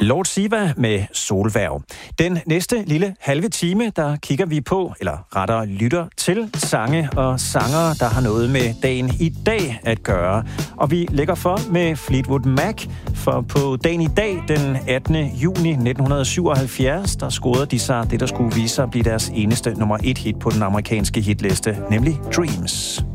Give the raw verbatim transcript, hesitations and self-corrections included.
Lord Siva med Solværv. Den næste lille halve time, der kigger vi på, eller rettere lytter til sange og sangere, der har noget med dagen i dag at gøre. Og vi lægger for med Fleetwood Mac, for på dagen i dag, den attende juni nitten syvoghalvfjerds, der scorede de sig det, der skulle vise sig at blive deres eneste nummer et hit på den amerikanske hitliste, nemlig Dreams.